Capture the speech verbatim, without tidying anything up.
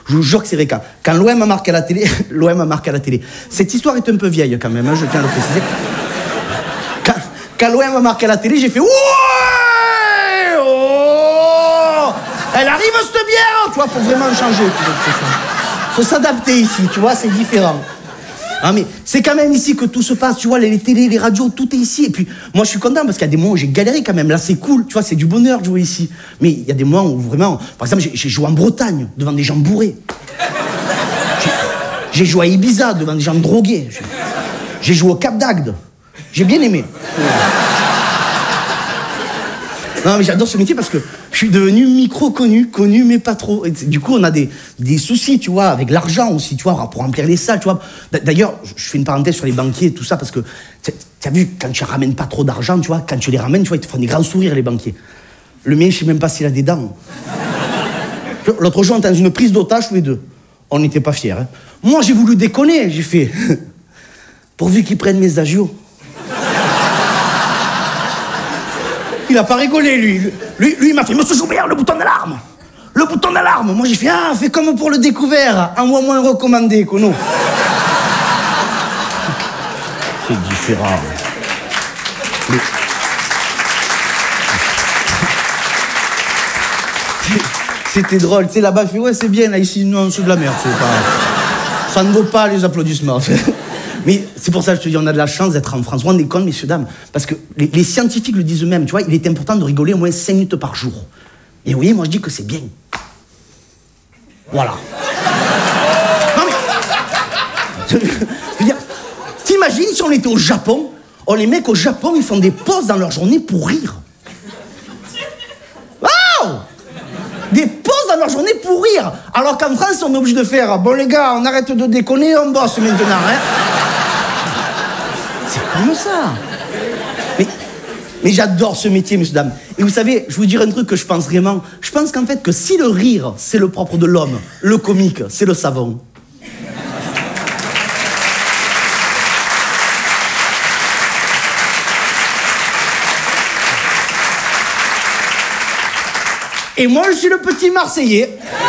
Je vous jure que c'est vrai. Quand, quand l'O M a marqué à la télé, l'O M a marqué à la télé. Cette histoire est un peu vieille quand même, hein, je tiens à le préciser. Quand, quand l'O M a marqué à la télé, j'ai fait... Ouais, oh, elle arrive cette bière. Tu vois, faut vraiment changer. Faut s'adapter ici, tu vois, c'est différent. Ah mais c'est quand même ici que tout se passe, tu vois, les télés, les radios, tout est ici. Et puis moi je suis content parce qu'il y a des moments où j'ai galéré quand même. Là c'est cool, tu vois, c'est du bonheur de jouer ici. Mais il y a des moments où vraiment, par exemple, j'ai, j'ai joué en Bretagne devant des gens bourrés. J'ai, j'ai joué à Ibiza devant des gens drogués. J'ai, j'ai joué au Cap d'Agde. J'ai bien aimé. Non mais j'adore ce métier parce que je suis devenu micro-connu, connu mais pas trop. Et du coup on a des, des soucis, tu vois, avec l'argent aussi, tu vois, pour remplir les salles, tu vois. D'ailleurs, je fais une parenthèse sur les banquiers et tout ça parce que, tu as vu, quand tu ramènes pas trop d'argent, tu vois, quand tu les ramènes, tu vois, ils te font des grands sourires les banquiers. Le mien, je sais même pas s'il a des dents. L'autre jour, on était dans une prise d'otage tous les deux. On n'était pas fiers. Hein. Moi, j'ai voulu déconner, j'ai fait... Pourvu qu'ils prennent mes agios. Il a pas rigolé, lui. Lui, lui il m'a fait « Monsieur Joubert, le bouton d'alarme !» Le bouton d'alarme. Moi, j'ai fait « Ah, fais comme pour le découvert. Envoie-moi un recommandé, Kono. » C'est différent. Mais... C'était drôle. Tu sais, là-bas, il fait « Ouais, c'est bien. Là, ici, non, c'est de la merde. C'est pas... Ça ne vaut pas les applaudissements. » Mais c'est pour ça que je te dis, on a de la chance d'être en France. Vous vous rendez compte, messieurs, dames, parce que les, les scientifiques le disent eux-mêmes, tu vois, il est important de rigoler au moins cinq minutes par jour. Et vous voyez, moi je dis que c'est bien. Voilà. Non mais... Je veux dire, t'imagines si on était au Japon, oh les mecs au Japon, ils font des pauses dans leur journée pour rire. Wow! Des pauses dans leur journée pour rire. Alors qu'en France, on est obligé de faire, bon les gars, on arrête de déconner, on bosse maintenant, hein. C'est comme ça. Mais, mais j'adore ce métier, messieurs, dames. Et vous savez, je vous dirai un truc que je pense vraiment. Je pense qu'en fait, que si le rire, c'est le propre de l'homme, le comique, c'est le savon. Et moi, je suis le petit Marseillais.